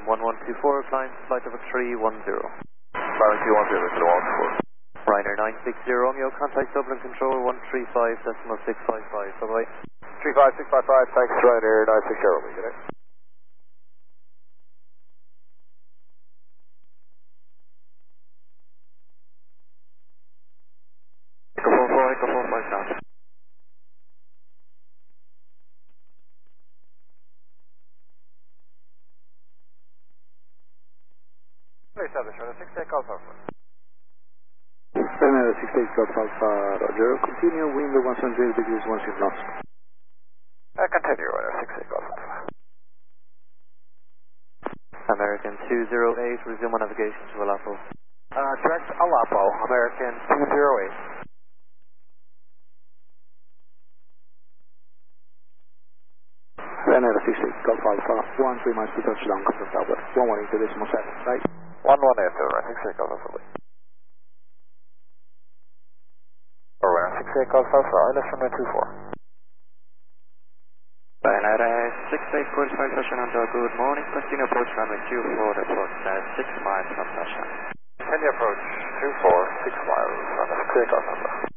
Lima 1124, climb flight over 310. Flight 310, Kilo 124. Ryanair 960 Romeo, contact Dublin Control 135.655, bye-bye. 35655, thanks Ryanair 960 Romeo, good day. Echo 45 down. Establish, Ryanair 68 Golf Alpha. Ryanair 68 Golf Alpha, Roger. Continue, wind 170 degrees, 16 knots. Continue, Ryanair 68 Golf Alpha. American 208, resume navigation to Alapo. Direct Alapo, American 208. Ryanair 68 Golf Alpha, 13 miles to touchdown, contact Tower, 118.7, right? 1180, Ryanair 68 Golf Alpha. Ryanair 68 Golf Alpha, ILS runway 24. Ryanair 68, code 5 touchdown, good morning, continue approach runway 24, approach 6 miles from touchdown. Continue approach 24, 6 miles, Ryanair 68 Golf Alpha.